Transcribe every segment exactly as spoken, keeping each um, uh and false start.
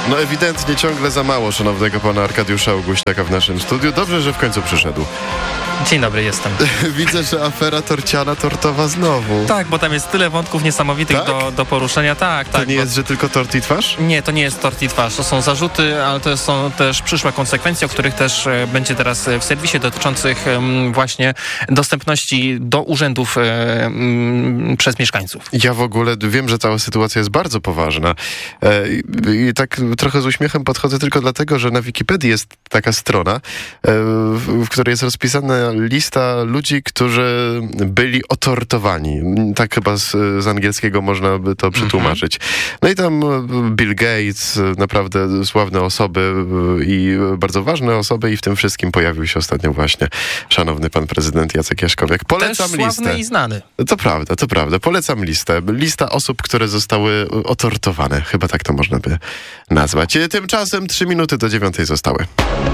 No ewidentnie ciągle za mało szanownego pana Arkadiusza Augustiaka w naszym studiu. Dobrze, że w końcu przyszedł. Dzień dobry, jestem. Widzę, że afera torciana tortowa znowu. Tak, bo tam jest tyle wątków niesamowitych tak? do, do poruszenia. Tak, tak. To nie bo... jest, że tylko tort i twarz? Nie, to nie jest tort i twarz. To są zarzuty, ale to są też przyszłe konsekwencje, o których też e, będzie teraz w serwisie dotyczących e, właśnie dostępności do urzędów e, m, przez mieszkańców. Ja w ogóle wiem, że cała sytuacja jest bardzo poważna. E, i, I tak trochę z uśmiechem podchodzę tylko dlatego, że na Wikipedii jest taka strona, e, w, w której jest rozpisana lista ludzi, którzy byli otortowani. Tak chyba z, z angielskiego można by to przetłumaczyć. No i tam Bill Gates, naprawdę sławne osoby i bardzo ważne osoby i w tym wszystkim pojawił się ostatnio właśnie szanowny pan prezydent Jacek Jaśkowiak. Polecam Też listę. sławny i znany. To prawda, to prawda. Polecam listę. Lista osób, które zostały otortowane. Chyba tak to można by nazwać. Tymczasem trzy minuty do dziewiątej zostały.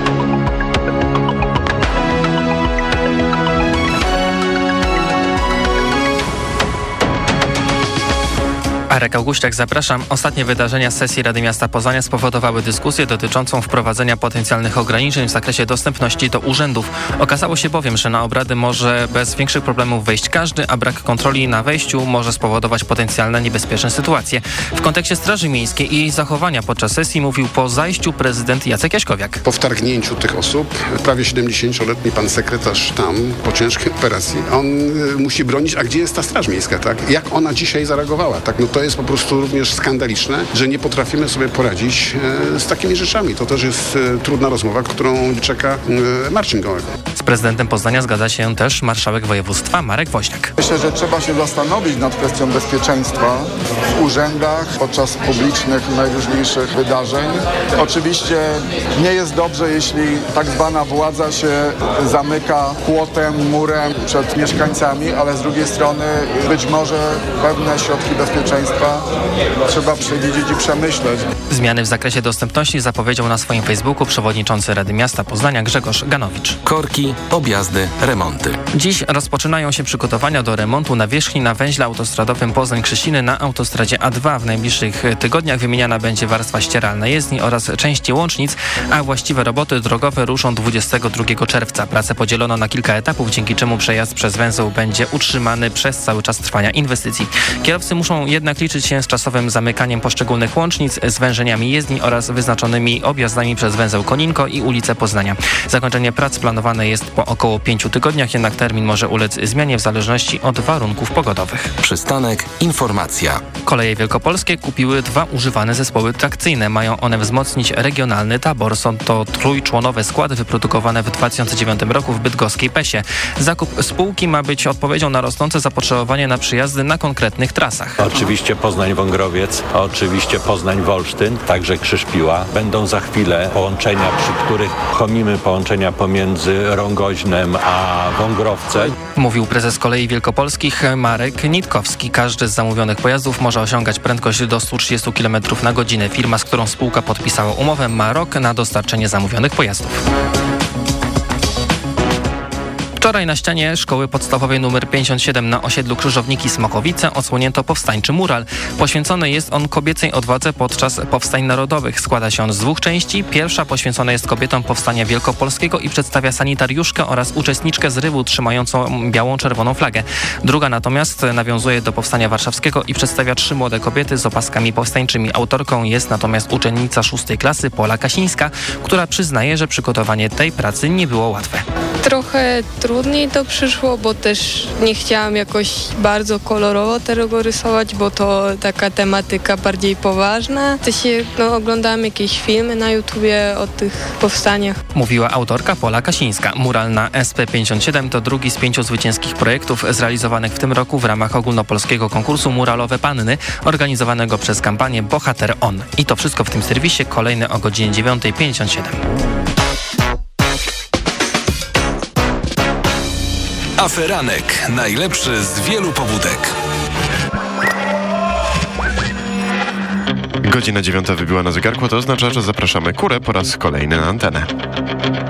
Arek Augustiak, zapraszam. Ostatnie wydarzenia z sesji Rady Miasta Poznania spowodowały dyskusję dotyczącą wprowadzenia potencjalnych ograniczeń w zakresie dostępności do urzędów. Okazało się bowiem, że na obrady może bez większych problemów wejść każdy, a brak kontroli na wejściu może spowodować potencjalne niebezpieczne sytuacje. W kontekście Straży Miejskiej i jej zachowania podczas sesji mówił po zajściu prezydent Jacek Jaśkowiak. Po wtargnięciu tych osób, prawie siedemdziesięcioletni pan sekretarz tam, po ciężkiej operacji, on y, musi bronić, a gdzie jest ta Straż Miejska, tak? Jak ona dzisiaj zareagowała, tak? No to jest po prostu również skandaliczne, że nie potrafimy sobie poradzić e, z takimi rzeczami. To też jest e, trudna rozmowa, którą czeka e, Marcin Gołek. Z prezydentem Poznania zgadza się też marszałek województwa Marek Woźniak. Myślę, że trzeba się zastanowić nad kwestią bezpieczeństwa w urzędach podczas publicznych najróżniejszych wydarzeń. Oczywiście nie jest dobrze, jeśli tak zwana władza się zamyka płotem, murem przed mieszkańcami, ale z drugiej strony być może pewne środki bezpieczeństwa trzeba przewidzieć i przemyśleć. Zmiany w zakresie dostępności zapowiedział na swoim Facebooku przewodniczący Rady Miasta Poznania Grzegorz Ganowicz. Korki, objazdy, remonty. Dziś rozpoczynają się przygotowania do remontu nawierzchni na węźle autostradowym Poznań-Krzesiny na autostradzie A dwa. W najbliższych tygodniach wymieniana będzie warstwa ścieralna jezdni oraz części łącznic, a właściwe roboty drogowe ruszą dwudziestego drugiego czerwca. Pracę podzielono na kilka etapów, dzięki czemu przejazd przez węzeł będzie utrzymany przez cały czas trwania inwestycji. Kierowcy muszą jednak liczyć się z czasowym zamykaniem poszczególnych łącznic, zwężeniami jezdni oraz wyznaczonymi objazdami przez węzeł Koninko i ulicę Poznania. Zakończenie prac planowane jest po około pięciu tygodniach, jednak termin może ulec zmianie w zależności od warunków pogodowych. Przystanek, informacja. Koleje wielkopolskie kupiły dwa używane zespoły trakcyjne. Mają one wzmocnić regionalny tabor. Są to trójczłonowe składy wyprodukowane w dwa tysiące dziewiątym roku w bydgoskiej Pesie. Zakup spółki ma być odpowiedzią na rosnące zapotrzebowanie na przyjazdy na konkretnych trasach. Oczywiście Poznań-Wągrowiec, oczywiście Poznań-Wolsztyn, także Krzyż-Piła. Będą za chwilę połączenia, przy których chomimy połączenia pomiędzy Rągoźnem a Wągrowcem. Mówił prezes Kolei Wielkopolskich Marek Nitkowski. Każdy z zamówionych pojazdów może osiągać prędkość do stu trzydziestu kilometrów na godzinę. Firma, z którą spółka podpisała umowę, ma rok na dostarczenie zamówionych pojazdów. Wczoraj na ścianie szkoły podstawowej nr pięćdziesiąt siedem na osiedlu Krzyżowniki Smokowice odsłonięto powstańczy mural. Poświęcony jest on kobiecej odwadze podczas powstań narodowych. Składa się on z dwóch części. Pierwsza poświęcona jest kobietom powstania wielkopolskiego i przedstawia sanitariuszkę oraz uczestniczkę zrywu trzymającą białą, czerwoną flagę. Druga natomiast nawiązuje do powstania warszawskiego i przedstawia trzy młode kobiety z opaskami powstańczymi. Autorką jest natomiast uczennica szóstej klasy Pola Kasińska, która przyznaje, że przygotowanie tej pracy nie było łatwe. Trochę trudniej to przyszło, bo też nie chciałam jakoś bardzo kolorowo tego rysować, bo to taka tematyka bardziej poważna. To się, no, oglądałam jakieś filmy na YouTubie o tych powstaniach. Mówiła autorka Pola Kasińska. Mural na S P pięćdziesiąt siedem to drugi z pięciu zwycięskich projektów zrealizowanych w tym roku w ramach ogólnopolskiego konkursu Muralowe Panny, organizowanego przez kampanię Bohater On. I to wszystko w tym serwisie. Kolejny o godzinie dziewiątej pięćdziesiąt siedem. Aferanek. Najlepszy z wielu pobudek. Godzina dziewiąta wybiła na zegarku, to oznacza, że zapraszamy Kurę po raz kolejny na antenę.